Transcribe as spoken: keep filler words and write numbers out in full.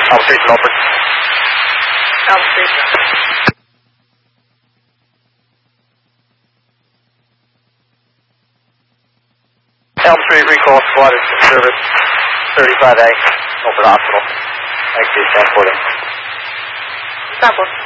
Alpha three, Milford. Alpha three. Alpha three, recall squad is in service. thirty-five A, Milford Hospital. Next is transporting. Stop.